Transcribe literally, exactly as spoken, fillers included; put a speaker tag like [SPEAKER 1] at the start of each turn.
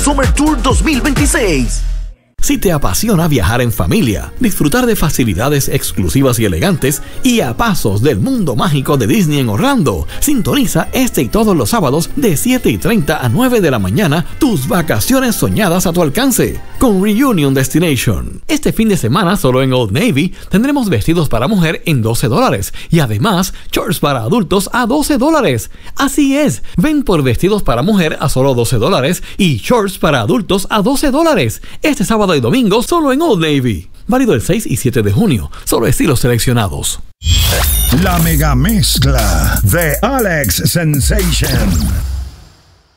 [SPEAKER 1] Summer Tour dos mil veintiséis.
[SPEAKER 2] Si te apasiona viajar en familia, disfrutar de facilidades exclusivas y elegantes y a pasos del mundo mágico de Disney en Orlando, sintoniza este y todos los sábados de siete y treinta a nueve de la mañana tus vacaciones soñadas a tu alcance con Reunion Destination. Este fin de semana solo en Old Navy tendremos vestidos para mujer en doce dólares y además shorts para adultos a doce dólares. Así es, ven por vestidos para mujer a solo doce dólares y shorts para adultos a doce dólares. Este sábado y domingo solo en Old Navy. Válido el seis y siete de junio. Solo estilos seleccionados.
[SPEAKER 3] La mega mezcla de Alex Sensation.